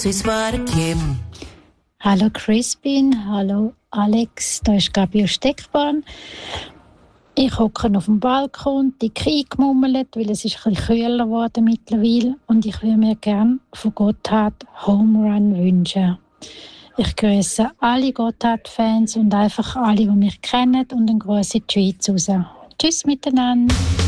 ist war Kim. Hallo Crispin, hallo Alex, da ist Gabi aus Steckbahn. Ich hocke auf dem Balkon, dick eingemummelt, weil es ist ein bisschen kühler geworden mittlerweile und ich würde mir gerne von Gotthard Home Run wünschen. Ich grüße alle Gotthard-Fans und einfach alle, die mich kennen und einen Gruß in die Schweiz raus. Tschüss miteinander.